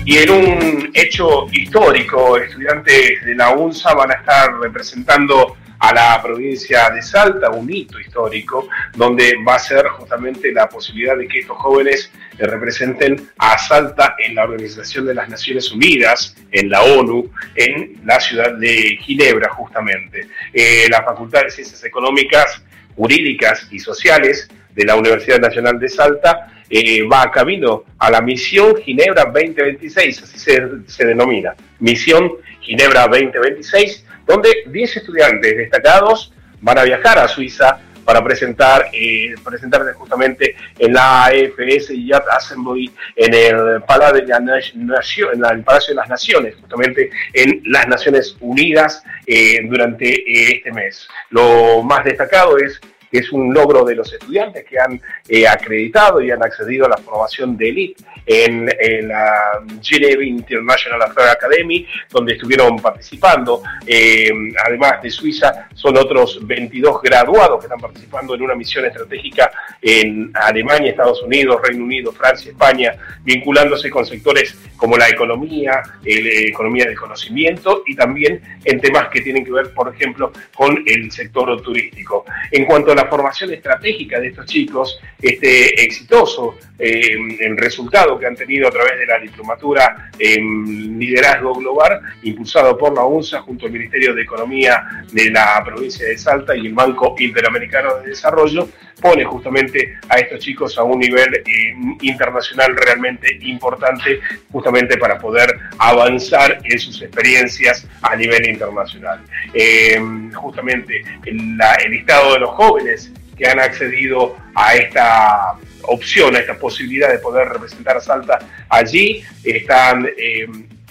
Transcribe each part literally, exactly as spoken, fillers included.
Y en un hecho histórico, estudiantes de la UNSA van a estar representando a la provincia de Salta, un hito histórico, donde va a ser justamente la posibilidad de que estos jóvenes representen a Salta en la Organización de las Naciones Unidas, en la ONU, en la ciudad de Ginebra, justamente. Eh, la Facultad de Ciencias Económicas, Jurídicas y Sociales de la Universidad Nacional de Salta eh, va a camino a la Misión Ginebra veinte veintiséis, así se, se denomina, Misión Ginebra veinte veintiséis, donde diez estudiantes destacados van a viajar a Suiza para presentar, eh, presentarse justamente en la A F S Youth Assembly, en el Palacio de, la Nación, en el Palacio de las Naciones, justamente en las Naciones Unidas eh, durante eh, este mes. Lo más destacado es que es un logro de los estudiantes que han eh, acreditado y han accedido a la formación de élite en, en la Geneva International Affairs Academy, donde estuvieron participando. Eh, además de Suiza, son otros veintidós graduados que están participando en una misión estratégica en Alemania, Estados Unidos, Reino Unido, Francia, España, vinculándose con sectores como la economía, la economía del conocimiento y también en temas que tienen que ver, por ejemplo, con el sector turístico. En cuanto a la formación estratégica de estos chicos, este exitoso eh, el resultado que han tenido a través de la diplomatura en liderazgo global, impulsado por la UNSA junto al Ministerio de Economía de la provincia de Salta y el Banco Interamericano de Desarrollo, pone justamente a estos chicos a un nivel eh, internacional realmente importante, justamente para poder avanzar en sus experiencias a nivel internacional. Eh, justamente el, la, el listado de los jóvenes que han accedido a esta opción, a esta posibilidad de poder representar a Salta allí, están eh,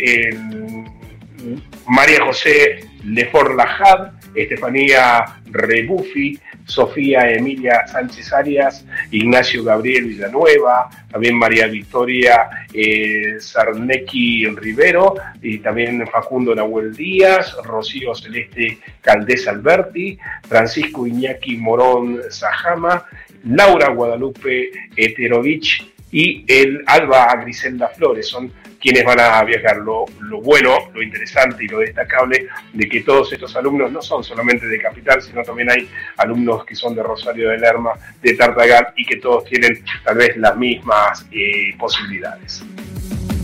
en María José Lefort Lajad, Estefanía Rebuffi, Sofía Emilia Sánchez Arias, Ignacio Gabriel Villanueva, también María Victoria eh, Sarnecki Rivero, y también Facundo Nahuel Díaz, Rocío Celeste Caldés Alberti, Francisco Iñaki Morón Sajama, Laura Guadalupe Eterovich y el Alba Griselda Flores. Son quienes van a viajar. Lo, lo bueno, lo interesante y lo destacable de que todos estos alumnos no son solamente de Capital, sino también hay alumnos que son de Rosario de Lerma, de Tartagal, y que todos tienen tal vez las mismas eh, posibilidades.